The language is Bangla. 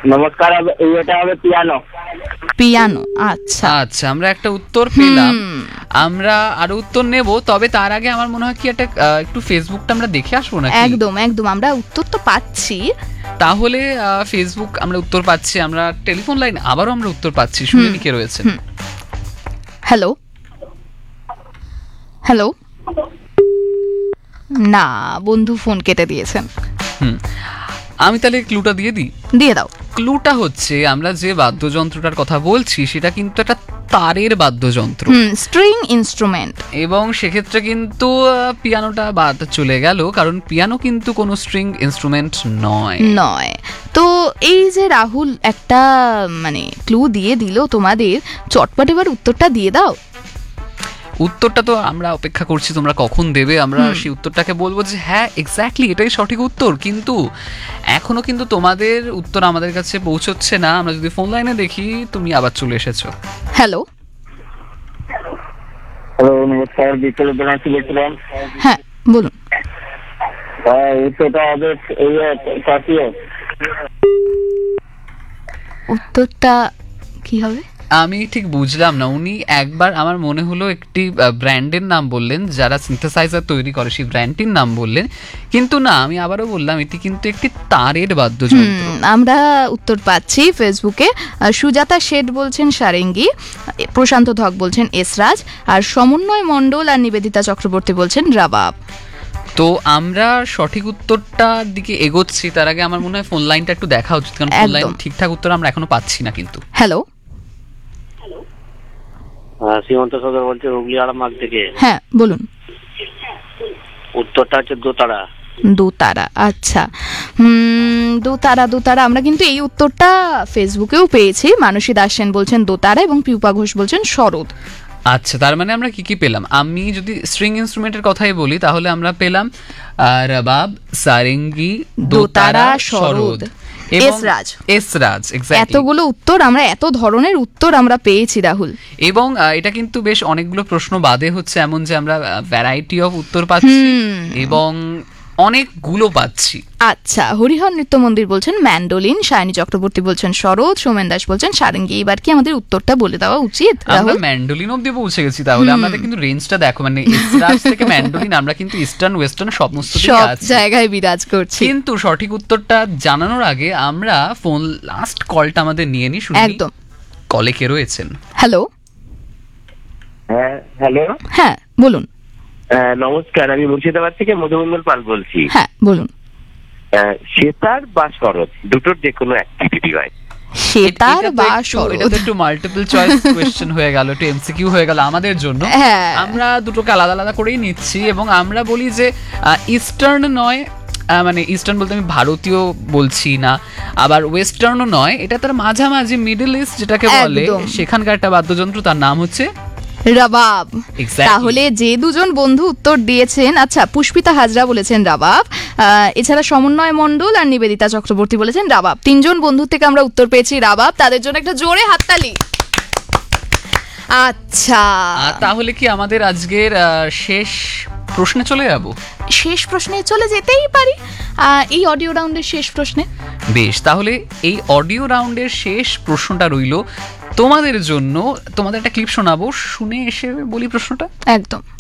নমস্কার, এটা হবে পিয়ানো। পিয়ানো, আচ্ছা আচ্ছা, আমরা একটা উত্তর পেলাম। আমরা আরো উত্তর নেব, তবে তার আগে আমার মনে হয় কি একটু ফেসবুকটা আমরা দেখে আসবো নাকি? একদম একদম, আমরা উত্তর তো পাচ্ছি। তাহলে ফেসবুক আমরা উত্তর পাচ্ছি, আমরা টেলিফোন লাইন আবারও আমরা উত্তর পাচ্ছি। শুনে কে রয়েছে? হ্যালো হ্যালো, না বন্ধু ফোন কেটে দিয়েছেন। আমি তাহলে ক্লুটা দিয়ে দিই। দিয়ে দাও। ক্লুটা হচ্ছে, আমরা যে বাদ্যযন্ত্রটার কথা বলছি সেটা কিন্তু একটা তারের বাদ্যযন্ত্র, স্ট্রিং ইনস্ট্রুমেন্ট। এবং সেক্ষেত্রে কিন্তু পিয়ানোটা বাদ চলে গেল, কারণ পিয়ানো কিন্তু কোনো স্ট্রিং ইনস্ট্রুমেন্ট নয়। তো এই যে রাহুল একটা মানে ক্লু দিয়ে দিল তোমাদের, চটপট এবার উত্তরটা দিয়ে দাও। উত্তরটা তো আমরা অপেক্ষা করছি তোমরা কখন দেবে, আমরা সেই উত্তরটাকে বলবো যে হ্যাঁ এক্স্যাক্টলি এটাই সঠিক উত্তর। কিন্তু এখনো কিন্তু তোমাদের উত্তর আমাদের কাছে পৌঁছচ্ছে না। আমরা যদি ফোন লাইনে দেখি, তুমি আবার চলে এসেছো। হ্যালো হ্যালো, নমস্কার, বিপ্লব ব্যানার্জি বলছিলাম। হ্যাঁ বলুন। উত্তরটা হবে কাশিও। উত্তরটা কি হবে আমি ঠিক বুঝলাম না। উনি একবার আমার মনে হলো একটি ব্র্যান্ডের নাম বললেন, যারা সিনথেসাইজার তৈরি করে সেই ব্র্যান্ডটির নাম বললেন, কিন্তু না, আমি আবারও বললাম এটি কিন্তু একটি তারের বাদ্যযন্ত্র। আমরা উত্তর পাচ্ছি ফেসবুকে। সুজাতা শেঠ বলছেন সারেঙ্গি, প্রশান্ত ধক বলছেন এসরাজ, আর সমন্বয় মণ্ডল আর নিবেদিতা চক্রবর্তী বলছেন রাবাব। তো আমরা সঠিক উত্তরটার দিকে এগোচ্ছি, তার আগে আমার মনে হয় ফোন লাইনটা একটু দেখা উচিত, কারণ ফোন লাইন ঠিকঠাক উত্তর আমরা এখনো পাচ্ছি না কিন্তু। হ্যালো, শ্রীমন্ত সদর বলছে হুগলি আরামবাগ থেকে। হ্যাঁ বলুন। উত্তরটা হচ্ছে দোতারা। দোতারা, আচ্ছা। দোতারা আমরা কিন্তু এই উত্তরটা ফেসবুকেও পেয়েছি। মানসী দাস সেন বলছেন দোতারা এবং পিউপা ঘোষ বলছেন শরৎ। আচ্ছা, তার মানে আমরা কি কি পেলাম? আমি যদি স্ট্রিং ইনস্ট্রুমেন্টের কথাই বলি, তাহলে আমরা পেলাম রবাব, সারেঙ্গি, দোতারা, শরৎ, এসরাজ। এতগুলো উত্তর, আমরা এত ধরনের উত্তর আমরা পেয়েছি রাহুল। এবং এটা কিন্তু বেশ অনেকগুলো প্রশ্ন বাদে হচ্ছে এমন যে আমরা ভ্যারাইটি অফ উত্তর পাচ্ছি এবং অনেকগুলো পাচ্ছি। আচ্ছা, হরিহর নৃত্য মন্দির বলছেন ম্যান্ডোলিন, সায়নী চক্রবর্তী বলছেন শরৎ, সোমেন দাস বলছেন সারেঙ্গি। এবার কি আমাদের উত্তরটা বলে দেওয়া উচিত? আমরা ম্যান্ডোলিন অব্দি পৌঁছে গেছি, তাহলে আমাদের কিন্তু রেঞ্জটা দেখো, মানে এসরাজ থেকে ম্যান্ডোলিন আমরা কিন্তু ইস্টার্ন ওয়েস্টার্ন সমস্ত জায়গায় বিরাজ করছি। কিন্তু সঠিক উত্তরটা জানানোর আগে আমরা ফোন লাস্ট কলটা আমাদের নিয়ে নিই। শুনি একদম কলে কে রয়েছেন। হ্যালো। হ্যালো, হ্যাঁ বলুন। নমস্কার, আমি মুর্শিদাবাদ থেকে মধুমন্ডল পাল বলছি। হ্যাঁ বলুন। সেতার বা শরৎ দুটোর যে কোনো অ্যাক্টিভিটি হয়। সেতার বা শরৎ, এটা তো একটু মাল্টিপল চয়েস কোশ্চেন হয়ে গেল, একটু এমসিকিউ হয়ে গেল আমাদের জন্য। আমরা দুটোকে আলাদা আলাদা করেই নিচ্ছি এবং আমরা বলি যে ইস্টার্ন নয়, মানে ইস্টার্ন বলতে আমি ভারতীয় বলছি না, আবার ওয়েস্টার্নও নয়, এটা তার মাঝামাঝি মিডল ইস্ট যেটাকে বলে, সেখানকার একটা বাদ্যযন্ত্র, তার নাম হচ্ছে রাবাব। তাহলে যে দুজন বন্ধু উত্তর দিয়েছেন, আচ্ছা, পুষ্পিতা হাজরা বলেছেন রাবাব, এছাড়া সমন্বয় মণ্ডল আর নিবেদিতা চক্রবর্তী বলেছেন রাবাব। তিনজন বন্ধু থেকে আমরা উত্তর পেয়েছি রাবাব, তাদের জন্য একটা জোরে হাততালি। আচ্ছা, তাহলে কি আমাদের আজকের শেষ প্রশ্নে চলে যাব? শেষ প্রশ্নে চলে যেতেই পারি, এই অডিও রাউন্ডের শেষ প্রশ্নে। বেশ, তাহলে এই অডিও রাউন্ডের শেষ প্রশ্নটা রইল তোমাদের জন্য। তোমাদের একটা ক্লিপ শোনাবো, শুনে এসে বলি প্রশ্নটা। একদম।